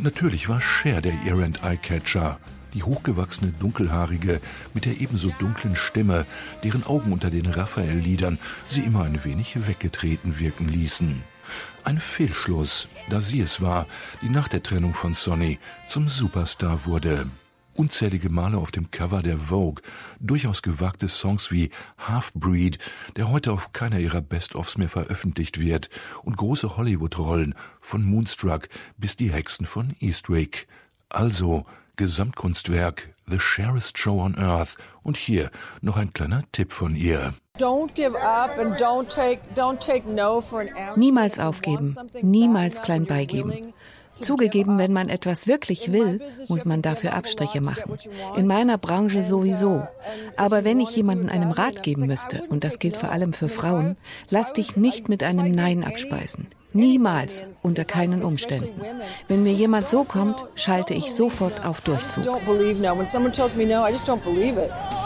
Und natürlich war Cher der Errant Eyecatcher. Die hochgewachsene, dunkelhaarige, mit der ebenso dunklen Stimme, deren Augen unter den Raphael-Lidern sie immer ein wenig weggetreten wirken ließen. Ein Fehlschluss, da sie es war, die nach der Trennung von Sonny zum Superstar wurde. Unzählige Male auf dem Cover der Vogue, durchaus gewagte Songs wie Half-Breed, der heute auf keiner ihrer Best-ofs mehr veröffentlicht wird, und große Hollywood-Rollen, von Moonstruck bis die Hexen von Eastwick. Also Gesamtkunstwerk, The Cherest Show on Earth. Und hier noch ein kleiner Tipp von ihr. Niemals aufgeben, niemals klein beigeben. Zugegeben, wenn man etwas wirklich will, muss man dafür Abstriche machen. In meiner Branche sowieso. Aber wenn ich jemandem einen Rat geben müsste, und das gilt vor allem für Frauen, lass dich nicht mit einem Nein abspeisen. Niemals, unter keinen Umständen. Wenn mir jemand so kommt, schalte ich sofort auf Durchzug.